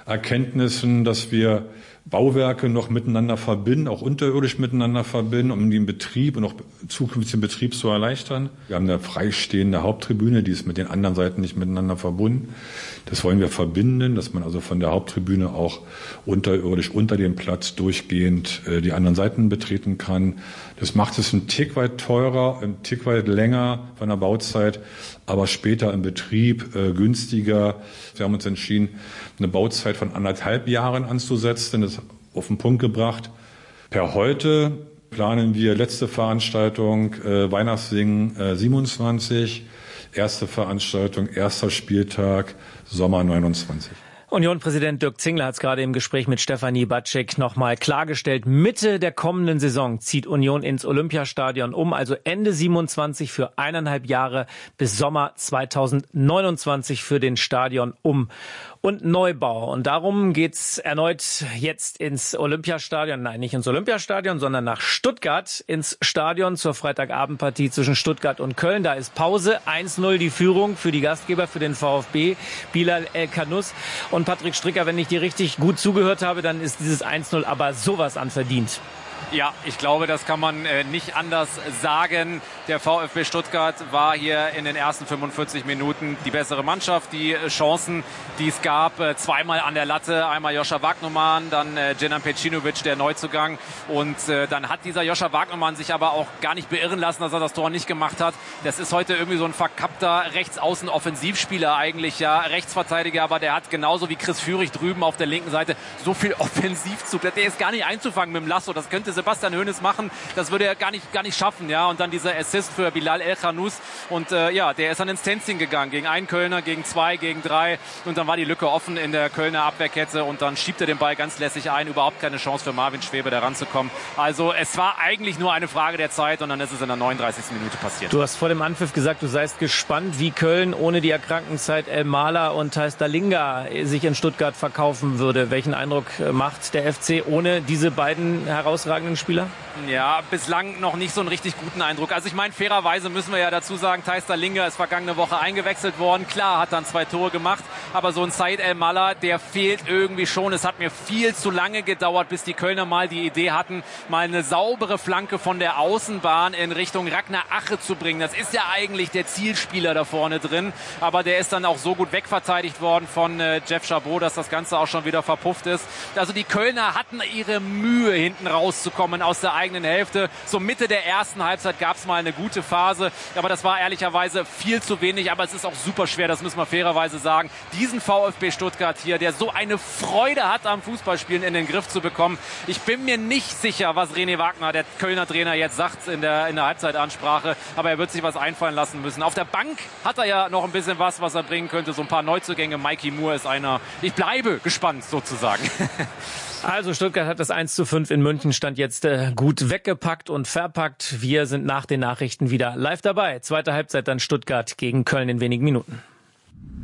Erkenntnissen, dass wir Bauwerke noch miteinander verbinden, auch unterirdisch miteinander verbinden, um den Betrieb und auch zukünftigen Betrieb zu erleichtern. Wir haben eine freistehende Haupttribüne, die ist mit den anderen Seiten nicht miteinander verbunden. Das wollen wir verbinden, dass man also von der Haupttribüne auch unterirdisch unter dem Platz durchgehend die anderen Seiten betreten kann. Das macht es ein Tick weit teurer, ein Tick weit länger von der Bauzeit, aber später im Betrieb günstiger. Wir haben uns entschieden, eine Bauzeit von 1,5 Jahren anzusetzen, das auf den Punkt gebracht. Per heute planen wir letzte Veranstaltung Weihnachtssingen 27, erste Veranstaltung, erster Spieltag Sommer 29. Union-Präsident Dirk Zingler hat es gerade im Gespräch mit Stefanie Batschek nochmal klargestellt. Mitte der kommenden Saison zieht Union ins Olympiastadion um, also Ende 27 für 1,5 Jahre bis Sommer 2029 für den Stadion um und Neubau. Und darum geht's erneut jetzt ins Olympiastadion. Nein, nicht ins Olympiastadion, sondern nach Stuttgart ins Stadion zur Freitagabendpartie zwischen Stuttgart und Köln. Da ist Pause, 1:0 die Führung für die Gastgeber, für den VfB, Bilal El-Khanous. Und Patrick Stricker, wenn ich dir richtig gut zugehört habe, dann ist dieses 1:0 aber sowas an verdient. Ja, ich glaube, das kann man nicht anders sagen. Der VfB Stuttgart war hier in den ersten 45 Minuten die bessere Mannschaft. Die Chancen, die es gab, zweimal an der Latte, einmal Joscha Wagnumann, dann Djenan Pecinovic, der Neuzugang. Und dann hat dieser Joscha Wagnumann sich aber auch gar nicht beirren lassen, dass er das Tor nicht gemacht hat. Das ist heute irgendwie so ein verkappter Rechtsaußen-Offensivspieler eigentlich, ja, Rechtsverteidiger, aber der hat genauso wie Chris Führig drüben auf der linken Seite so viel Offensivzug. Der ist gar nicht einzufangen mit dem Lasso. Das könnte Sebastian Hoeneß machen, das würde er gar nicht schaffen, ja. Und dann dieser Assist für Bilal El-Khanous und ja, der ist dann ins Tänzchen gegangen, gegen einen Kölner, gegen zwei, gegen drei und dann war die Lücke offen in der Kölner Abwehrkette und dann schiebt er den Ball ganz lässig ein, überhaupt keine Chance für Marvin Schwebe da ranzukommen. Also es war eigentlich nur eine Frage der Zeit und dann ist es in der 39. Minute passiert. Du hast vor dem Anpfiff gesagt, du seist gespannt, wie Köln ohne die Erkrankenzeit El Mala und Thais Dalinga sich in Stuttgart verkaufen würde. Welchen Eindruck macht der FC ohne diese beiden herausragenden Spieler? Ja, bislang noch nicht so einen richtig guten Eindruck. Also ich meine, fairerweise müssen wir ja dazu sagen, Thais Dalinga ist vergangene Woche eingewechselt worden. Klar, hat dann 2 Tore gemacht, aber so ein Said El Mala, der fehlt irgendwie schon. Es hat mir viel zu lange gedauert, bis die Kölner mal die Idee hatten, mal eine saubere Flanke von der Außenbahn in Richtung Ragnar Ache zu bringen. Das ist ja eigentlich der Zielspieler da vorne drin, aber der ist dann auch so gut wegverteidigt worden von Jeff Chabot, dass das Ganze auch schon wieder verpufft ist. Also die Kölner hatten ihre Mühe, hinten rauszukommen aus der eigenen Hälfte. So Mitte der ersten Halbzeit gab es mal eine gute Phase, aber das war ehrlicherweise viel zu wenig, aber es ist auch super schwer, das müssen wir fairerweise sagen, diesen VfB Stuttgart hier, der so eine Freude hat am Fußballspielen, in den Griff zu bekommen. Ich bin mir nicht sicher, was René Wagner, der Kölner Trainer, jetzt sagt in der Halbzeitansprache, aber er wird sich was einfallen lassen müssen. Auf der Bank hat er ja noch ein bisschen was er bringen könnte, so ein paar Neuzugänge. Mikey Moore ist einer. Ich bleibe gespannt sozusagen. Also Stuttgart hat das 1:5 in München, stand jetzt gut weggepackt und verpackt. Wir sind nach den Nachrichten wieder live dabei. Zweite Halbzeit dann Stuttgart gegen Köln in wenigen Minuten.